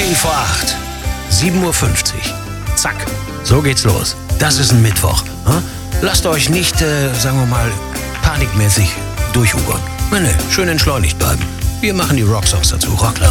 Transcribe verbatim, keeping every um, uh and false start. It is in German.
zehn vor acht, sieben Uhr fünfzig. Zack, so geht's los. Das ist ein Mittwoch. Hm? Lasst euch nicht, äh, sagen wir mal, panikmäßig durchhugern. Nee, nee, schön entschleunigt bleiben. Wir machen die Rocksongs dazu. Rockland.